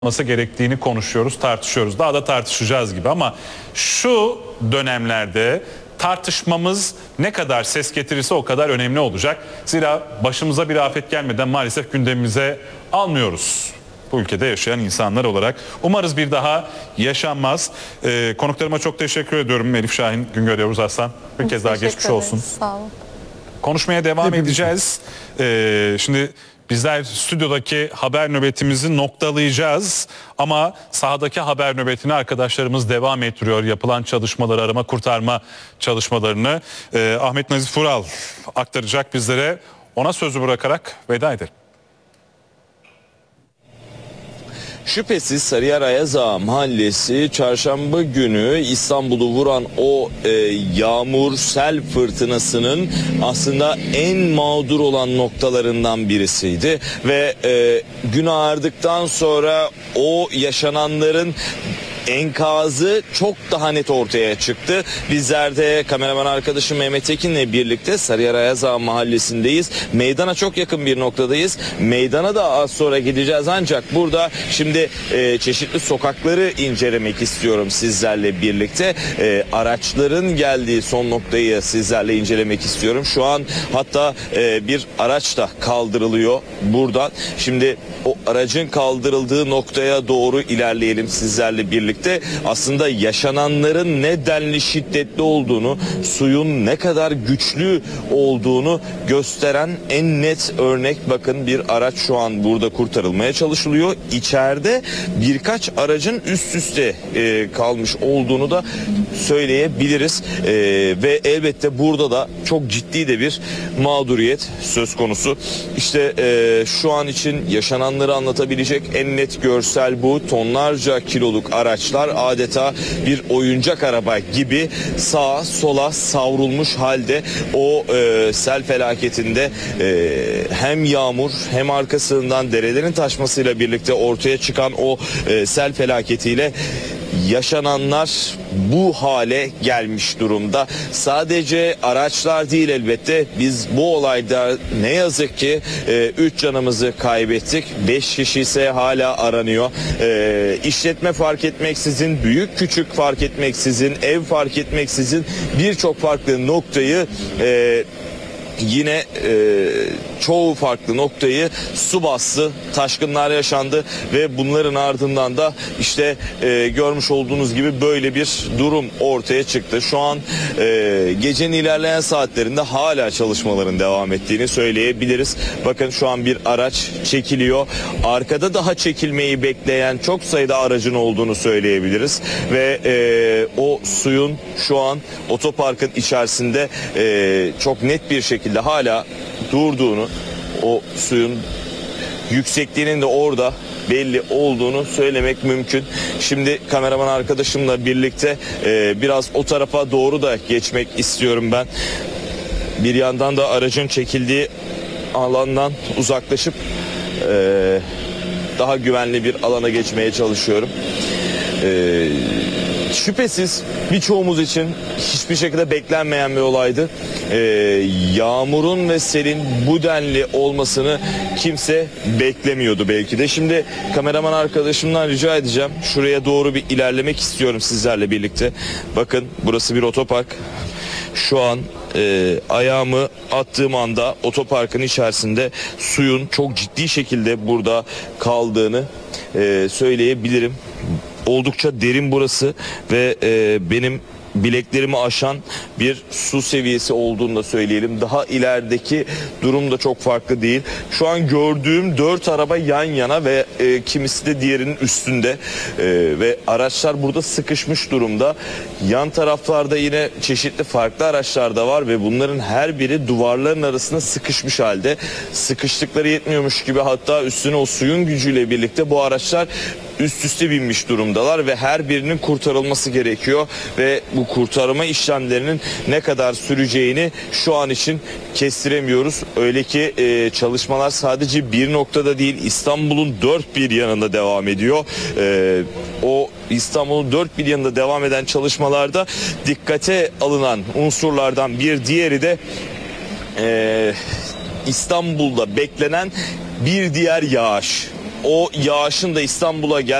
olması gerektiğini konuşuyoruz, tartışıyoruz. Daha da tartışacağız gibi ama şu dönemlerde tartışmamız ne kadar ses getirirse o kadar önemli olacak. Zira başımıza bir afet gelmeden maalesef gündemimize almıyoruz. Bu ülkede yaşayan insanlar olarak. Umarız bir daha yaşanmaz. Konuklarıma çok teşekkür ediyorum. Elif Şahin, Güngör Yavuz Aslan. Bir kez daha geçmiş olsun. Sağ olun. Konuşmaya devam edeceğiz. Şimdi bizler stüdyodaki haber nöbetimizi noktalayacağız. Ama sahadaki haber nöbetini arkadaşlarımız devam ettiriyor. Yapılan çalışmaları, arama kurtarma çalışmalarını Ahmet Nazif Vural aktaracak bizlere. Ona sözü bırakarak veda edelim. Şüphesiz Sarıyer Ayazağa Mahallesi çarşamba günü İstanbul'u vuran o yağmur, sel fırtınasının aslında en mağdur olan noktalarından birisiydi. Ve gün ağardıktan sonra o yaşananların enkazı çok daha net ortaya çıktı. Bizler de kameraman arkadaşım Mehmet Ekin'le birlikte Sarıyer Ayazağa Mahallesi'ndeyiz. Meydana çok yakın bir noktadayız. Meydana da az sonra gideceğiz ancak burada şimdi çeşitli sokakları incelemek istiyorum sizlerle birlikte. Araçların geldiği son noktayı sizlerle incelemek istiyorum. Şu an hatta bir araç da kaldırılıyor buradan. Şimdi o aracın kaldırıldığı noktaya doğru ilerleyelim sizlerle birlikte. Aslında yaşananların ne denli şiddetli olduğunu, suyun ne kadar güçlü olduğunu gösteren en net örnek. Bakın bir araç şu an burada kurtarılmaya çalışılıyor. İçeride birkaç aracın üst üste kalmış olduğunu da söyleyebiliriz. Ve elbette burada da çok ciddi de bir mağduriyet söz konusu. İşte şu an için yaşananları anlatabilecek en net görsel bu. Tonlarca kiloluk araçlar adeta bir oyuncak araba gibi sağa sola savrulmuş halde. O sel felaketinde hem yağmur hem arkasından derelerin taşmasıyla birlikte ortaya çıkan o sel felaketiyle yaşananlar bu hale gelmiş durumda. Sadece araçlar değil elbette. Biz bu olayda ne yazık ki 3 canımızı kaybettik. 5 kişi ise hala aranıyor. İşletme fark etmeksizin, büyük küçük fark etmeksizin, ev fark etmeksizin birçok farklı noktayı yine çoğu farklı noktayı su bastı, taşkınlar yaşandı ve bunların ardından da işte görmüş olduğunuz gibi böyle bir durum ortaya çıktı. Şu an gecenin ilerleyen saatlerinde hala çalışmaların devam ettiğini söyleyebiliriz. Bakın şu an bir araç çekiliyor. Arkada daha çekilmeyi bekleyen çok sayıda aracın olduğunu söyleyebiliriz ve o suyun şu an otoparkın içerisinde çok net bir şekilde hala durduğunu, o suyun yüksekliğinin de orada belli olduğunu söylemek mümkün. Şimdi kameraman arkadaşımla birlikte biraz o tarafa doğru da geçmek istiyorum ben. Bir yandan da aracın çekildiği alandan uzaklaşıp daha güvenli bir alana geçmeye çalışıyorum. Şüphesiz birçoğumuz için hiçbir şekilde beklenmeyen bir olaydı. Yağmurun ve selin bu denli olmasını kimse beklemiyordu belki de. Şimdi kameraman arkadaşımdan rica edeceğim. Şuraya doğru bir ilerlemek istiyorum sizlerle birlikte. Bakın burası bir otopark. Şu an ayağımı attığım anda otoparkın içerisinde suyun çok ciddi şekilde burada kaldığını söyleyebilirim. Oldukça derin burası ve benim bileklerimi aşan bir su seviyesi olduğunu da söyleyelim. Daha ilerideki durum da çok farklı değil. Şu an gördüğüm 4 araba yan yana ve kimisi de diğerinin üstünde ve araçlar burada sıkışmış durumda. Yan taraflarda yine çeşitli farklı araçlar da var ve bunların her biri duvarların arasında sıkışmış halde. Sıkıştıkları yetmiyormuş gibi hatta üstüne o suyun gücüyle birlikte bu araçlar üst üste binmiş durumdalar ve her birinin kurtarılması gerekiyor ve bu kurtarma işlemlerinin ne kadar süreceğini şu an için kestiremiyoruz. Öyle ki çalışmalar sadece bir noktada değil, İstanbul'un dört bir yanında devam ediyor. O İstanbul'un dört bir yanında devam eden çalışmalarda dikkate alınan unsurlardan bir diğeri de İstanbul'da beklenen bir diğer yağış. o yağışın da İstanbul'a